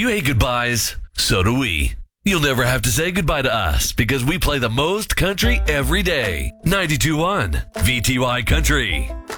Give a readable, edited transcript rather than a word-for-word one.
hate goodbyes. So do we. You'll never have to say goodbye to us because we play the most country every day. 92.1 VTY Country.